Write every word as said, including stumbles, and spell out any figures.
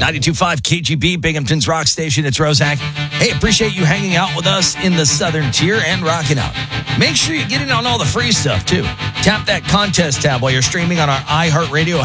ninety-two point five K G B, Binghamton's rock station. It's Roszak. Hey, appreciate you hanging out with us in the Southern Tier and rocking out. Make sure you get in on all the free stuff, too. Tap that contest tab while you're streaming on our iHeartRadio